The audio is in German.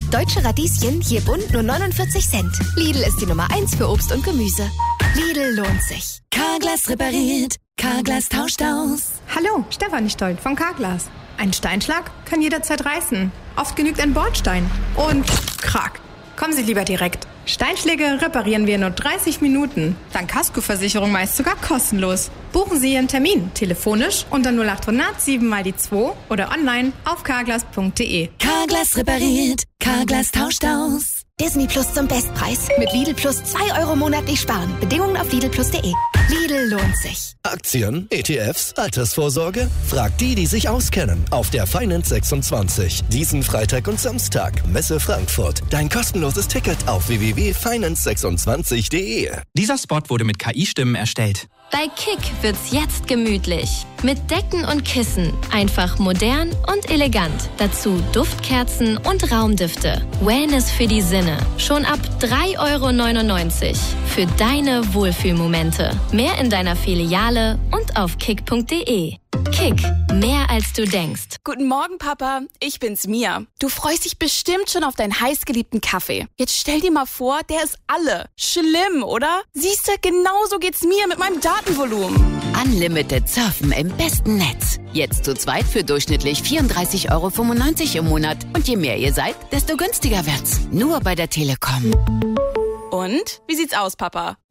Deutsche Radieschen, hier bunt nur 49 Cent. Lidl ist die Nummer 1 für Obst und Gemüse. Lidl lohnt sich. Carglass repariert. Carglass tauscht aus. Hallo, Stefanie Stoll von Carglass. Ein Steinschlag kann jederzeit reißen. Oft genügt ein Bordstein. Und krack. Kommen Sie lieber direkt. Steinschläge reparieren wir in nur 30 Minuten. Dank Kaskoversicherung meist sogar kostenlos. Buchen Sie Ihren Termin telefonisch unter 0800 7 mal die 2 oder online auf carglass.de. Carglass repariert. Carglass tauscht aus. Disney Plus zum Bestpreis. Mit Lidl Plus 2 Euro monatlich sparen. Bedingungen auf lidlplus.de. Lidl lohnt sich. Aktien, ETFs, Altersvorsorge? Fragt die sich auskennen. Auf der Finance 26. Diesen Freitag und Samstag. Messe Frankfurt. Dein kostenloses Ticket auf www.finance26.de. Dieser Spot wurde mit KI-Stimmen erstellt. Bei Kick wird's jetzt gemütlich. Mit Decken und Kissen. Einfach modern und elegant. Dazu Duftkerzen und Raumdüfte. Wellness für die Sinne. Schon ab 3,99 € für deine Wohlfühlmomente. Mehr in deiner Filiale und auf kick.de. Kick, mehr als du denkst. Guten Morgen, Papa. Ich bin's, Mia. Du freust dich bestimmt schon auf deinen heißgeliebten Kaffee. Jetzt stell dir mal vor, der ist alle. Schlimm, oder? Siehste, genauso geht's mir mit meinem Datenvolumen. Unlimited Surfen im besten Netz. Jetzt zu zweit für durchschnittlich 34,95 € im Monat. Und je mehr ihr seid, desto günstiger wird's. Nur bei der Telekom. Und? Wie sieht's aus, Papa?